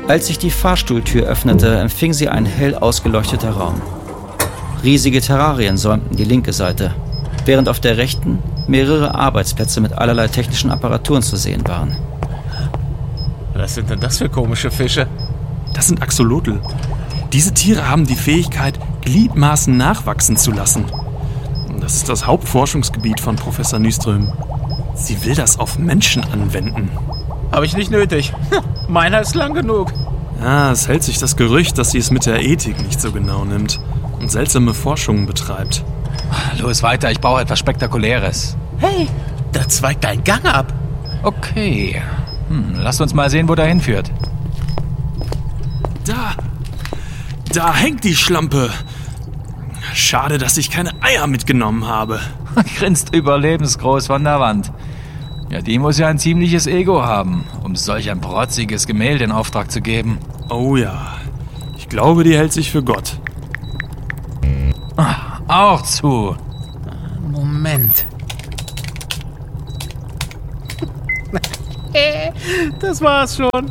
Als sich die Fahrstuhltür öffnete, empfing sie ein hell ausgeleuchteter Raum. Riesige Terrarien säumten die linke Seite, während auf der rechten mehrere Arbeitsplätze mit allerlei technischen Apparaturen zu sehen waren. Was sind denn das für komische Fische? Das sind Axolotl. Diese Tiere haben die Fähigkeit, Gliedmaßen nachwachsen zu lassen. Das ist das Hauptforschungsgebiet von Professor Nyström. Sie will das auf Menschen anwenden. Habe ich nicht nötig. Meiner ist lang genug. Ja, es hält sich das Gerücht, dass sie es mit der Ethik nicht so genau nimmt und seltsame Forschungen betreibt. Los weiter, ich brauche etwas Spektakuläres. Hey, da zweigt ein Gang ab. Okay. Lasst uns mal sehen, wo der hinführt. Da hängt die Schlampe. Schade, dass ich keine Eier mitgenommen habe. Grinst überlebensgroß von der Wand. Ja, die muss ja ein ziemliches Ego haben, um solch ein protziges Gemälde in Auftrag zu geben. Oh ja, ich glaube, die hält sich für Gott. Auch zu. Moment. Das war's schon.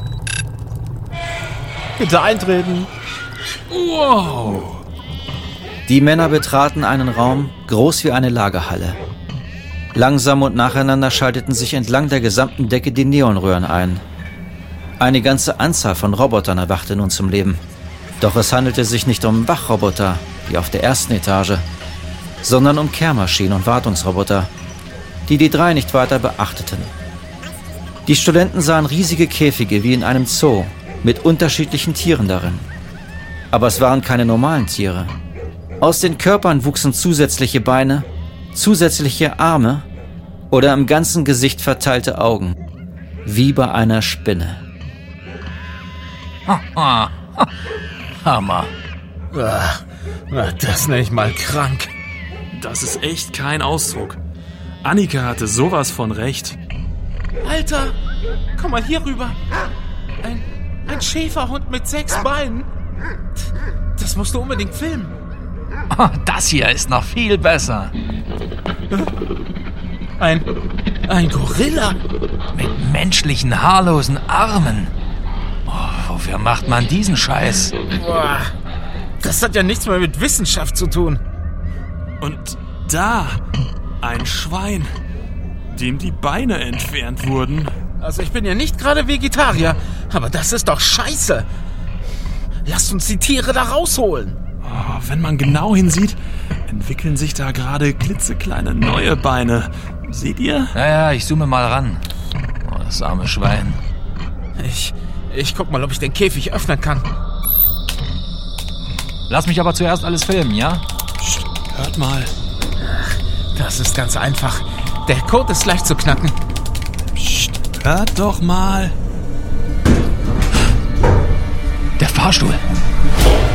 Bitte eintreten. Wow. Die Männer betraten einen Raum, groß wie eine Lagerhalle. Langsam und nacheinander schalteten sich entlang der gesamten Decke die Neonröhren ein. Eine ganze Anzahl von Robotern erwachte nun zum Leben. Doch es handelte sich nicht um Wachroboter, wie auf der ersten Etage, sondern um Kehrmaschinen und Wartungsroboter, die drei nicht weiter beachteten. Die Studenten sahen riesige Käfige wie in einem Zoo, mit unterschiedlichen Tieren darin. Aber es waren keine normalen Tiere. Aus den Körpern wuchsen zusätzliche Beine, zusätzliche Arme oder im ganzen Gesicht verteilte Augen, wie bei einer Spinne. Hammer. Das nenne ich mal krank. Das ist echt kein Ausdruck. Annika hatte sowas von recht. Alter, komm mal hier rüber. Ein Schäferhund mit 6 Beinen. Das musst du unbedingt filmen. Das hier ist noch viel besser. Ein Gorilla. Mit menschlichen, haarlosen Armen. Wofür macht man diesen Scheiß? Boah, das hat ja nichts mehr mit Wissenschaft zu tun. Und da, ein Schwein, dem die Beine entfernt wurden. Also ich bin ja nicht gerade Vegetarier, aber das ist doch scheiße. Lasst uns die Tiere da rausholen. Wenn man genau hinsieht, entwickeln sich da gerade klitzekleine neue Beine. Seht ihr? Ja, ich zoome mal ran. Das arme Schwein. Ich guck mal, ob ich den Käfig öffnen kann. Lass mich aber zuerst alles filmen, ja? Psst, hört mal. Das ist ganz einfach. Der Code ist leicht zu knacken. Psst, hört doch mal. Der Fahrstuhl.